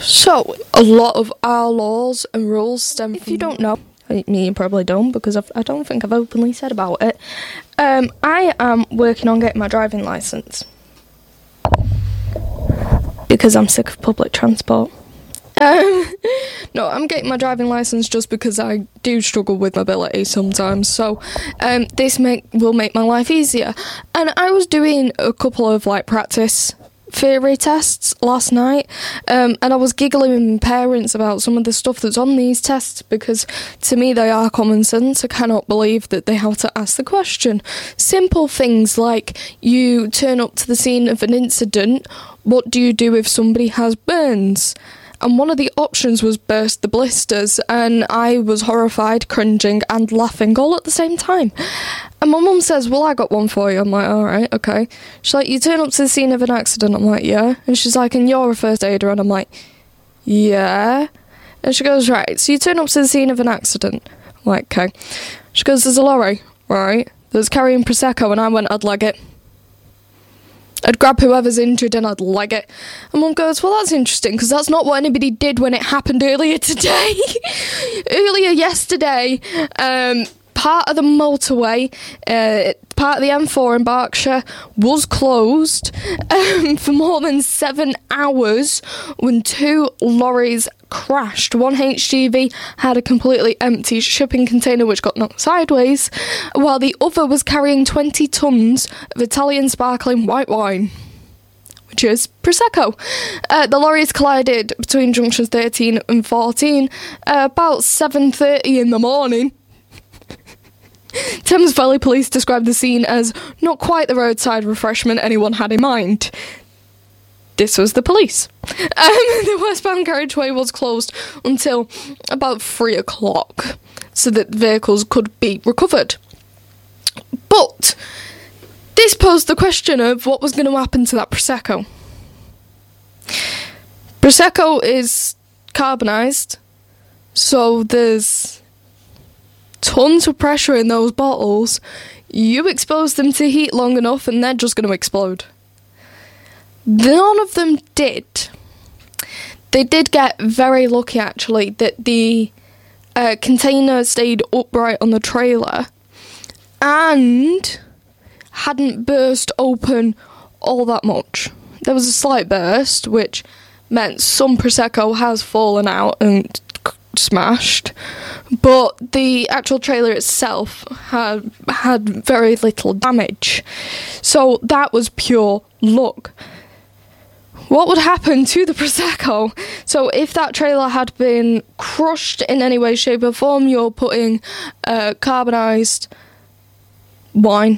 So, a lot of our laws and rules stem from... If you don't know, you probably don't, because I don't think I've openly said about it. I am working on getting my driving licence. Because I'm sick of public transport. No, I'm getting my driving licence just because I do struggle with mobility sometimes, so this will make my life easier. And I was doing a couple of practice theory tests last night, and I was giggling with my parents about some of the stuff that's on these tests, because to me they are common sense. I cannot believe that they have to ask the question. Simple things like, you turn up to the scene of an incident, what do you do if somebody has burns? And one of the options was burst the blisters, and I was horrified, cringing and laughing all at the same time. And my mum says, well, I got one for you. I'm like, alright, okay. She's like, you turn up to the scene of an accident. I'm like, yeah. And she's like, and you're a first aider? And I'm like, yeah. And she goes, right, so you turn up to the scene of an accident. I'm like, okay. She goes, there's a lorry, right, that's carrying Prosecco, and I went, I'd leg it. I'd grab whoever's injured and I'd leg it. And Mum goes, well, that's interesting, because that's not what anybody did when it happened earlier today. Earlier yesterday, part of the motorway, part of the M4 in Berkshire, was closed for more than 7 hours when 2 lorries crashed. One HGV had a completely empty shipping container which got knocked sideways, while the other was carrying 20 tons of Italian sparkling white wine, which is Prosecco. The lorries collided between junctions 13 and 14 about 7:30 in the morning. Thames Valley Police described the scene as not quite the roadside refreshment anyone had in mind. This was the police. The westbound carriageway was closed until about 3 o'clock so that vehicles could be recovered. But this posed the question of what was going to happen to that Prosecco. Prosecco is carbonised, so there's tons of pressure in those bottles. You expose them to heat long enough and they're just going to explode. None of them did. They did get very lucky, actually, that the container stayed upright on the trailer and hadn't burst open all that much. There was a slight burst, which meant some Prosecco has fallen out and smashed, but the actual trailer itself had very little damage. So that was pure luck. What would happen to the Prosecco? So if that trailer had been crushed in any way, shape or form, you're putting carbonised wine.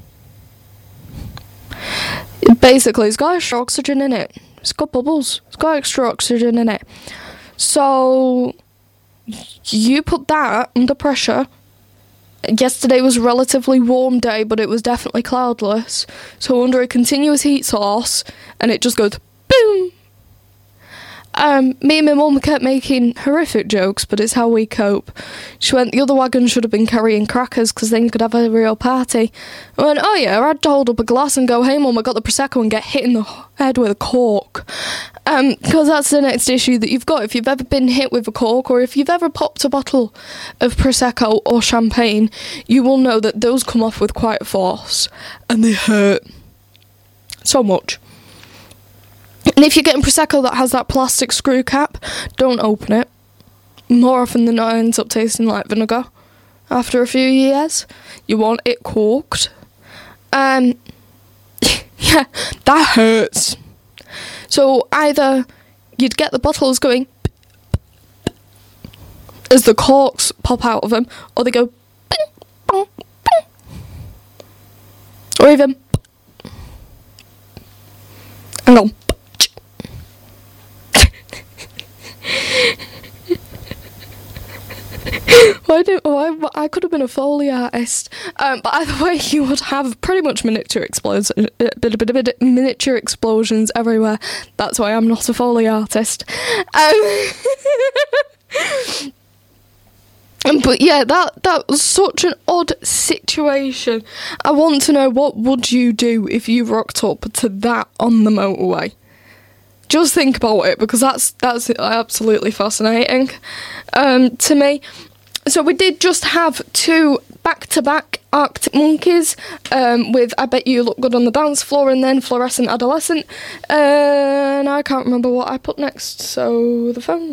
Basically, it's got extra oxygen in it. It's got bubbles. It's got extra oxygen in it. So you put that under pressure. Yesterday was a relatively warm day, but it was definitely cloudless. So under a continuous heat source, and it just goes boom. Me and my mum kept making horrific jokes, but it's how we cope. She went, the other wagon should have been carrying crackers, because then you could have a real party. I went, oh yeah, I'd hold up a glass and go, hey mum, I got the Prosecco, and get hit in the head with a cork. Because that's the next issue that you've got. If you've ever been hit with a cork, or if you've ever popped a bottle of Prosecco or champagne, you will know that those come off with quite a force, and they hurt so much. And if you're getting Prosecco that has that plastic screw cap, don't open it. More often than not, it ends up tasting like vinegar after a few years. You want it corked. Yeah, that hurts. So either you'd get the bottles going as the corks pop out of them, or they go bing, bong, bing. Or even and go. I could have been a Foley artist, but either way, you would have pretty much miniature explosions everywhere. That's why I'm not a Foley artist. But yeah, that was such an odd situation. I want to know, what would you do if you rocked up to that on the motorway? just think about it, because that's absolutely fascinating to me. So we did just have 2 back-to-back Arctic Monkeys with I Bet You Look Good on the Dance Floor and then Fluorescent Adolescent. And I can't remember what I put next, so the phone